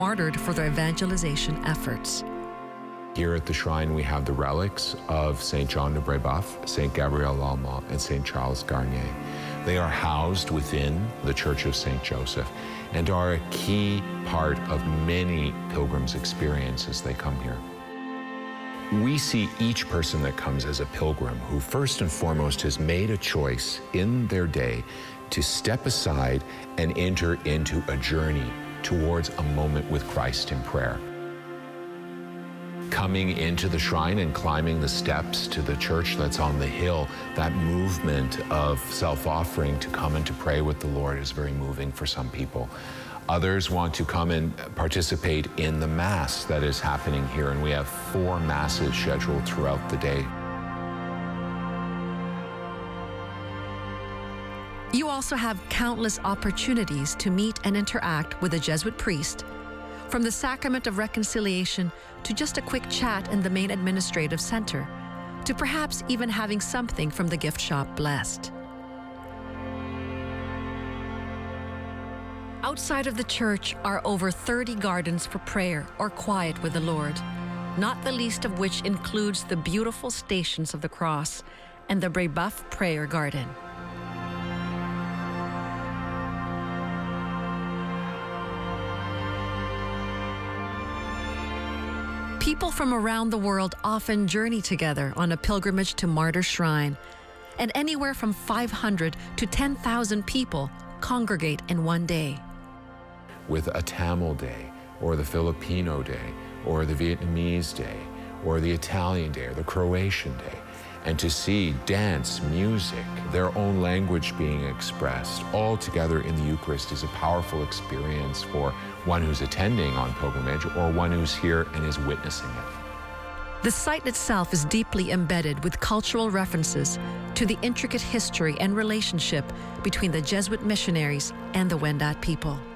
martyred for their evangelization efforts. Here at the shrine, we have the relics of St. John de Brébeuf, St. Gabriel Lallemant, and St. Charles Garnier. They are housed within the Church of St. Joseph and are a key part of many pilgrims' experience as they come here. We see each person that comes as a pilgrim who first and foremost has made a choice in their day to step aside and enter into a journey towards a moment with Christ in prayer. Coming into the shrine and climbing the steps to the church that's on the hill, that movement of self-offering to come and to pray with the Lord is very moving for some people. Others want to come and participate in the Mass that is happening here, and we have 4 Masses scheduled throughout the day. You also have countless opportunities to meet and interact with a Jesuit priest, from the Sacrament of Reconciliation to just a quick chat in the main administrative center, to perhaps even having something from the gift shop blessed. Outside of the church are over 30 gardens for prayer or quiet with the Lord, not the least of which includes the beautiful Stations of the Cross and the Brébeuf Prayer Garden. People from around the world often journey together on a pilgrimage to Martyr Shrine, and anywhere from 500 to 10,000 people congregate in one day. With a Tamil Day, or the Filipino Day, or the Vietnamese Day, or the Italian Day, or the Croatian Day, and to see dance, music, their own language being expressed all together in the Eucharist is a powerful experience for one who's attending on pilgrimage or one who's here and is witnessing it. The site itself is deeply embedded with cultural references to the intricate history and relationship between the Jesuit missionaries and the Wendat people.